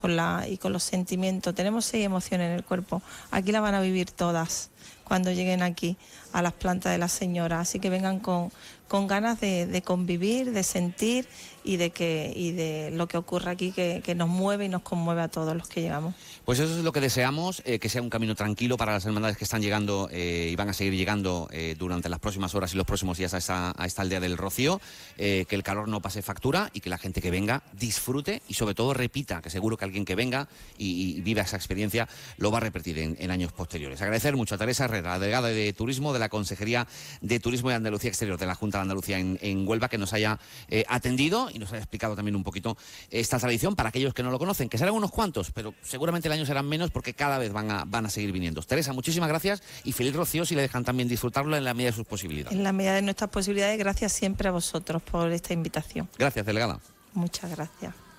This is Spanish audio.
y con los sentimientos. Tenemos 6 emociones en el cuerpo. Aquí las van a vivir todas cuando lleguen aquí a las plantas de la señora. Así que vengan con ganas de convivir, de sentir y de lo que ocurre aquí, que nos mueve y nos conmueve a todos los que llegamos. Pues eso es lo que deseamos, que sea un camino tranquilo para las hermandades que están llegando y van a seguir llegando durante las próximas horas y los próximos días a esta aldea del Rocío, que el calor no pase factura y que la gente que venga disfrute y sobre todo repita, que seguro que alguien que venga y viva esa experiencia lo va a repetir en años posteriores. Agradecer mucho a Teresa Herrera, la delegada de Turismo de la Consejería de Turismo y Andalucía Exterior de la Junta de Andalucía en Huelva, que nos haya atendido y nos haya explicado también un poquito esta tradición para aquellos que no lo conocen, que serán unos cuantos, pero seguramente el año serán menos porque cada vez van a seguir viniendo. Teresa, muchísimas gracias y feliz Rocío si le dejan también disfrutarlo en la medida de sus posibilidades. En la medida de nuestras posibilidades, gracias siempre a vosotros por esta invitación. Gracias, delegada. Muchas gracias.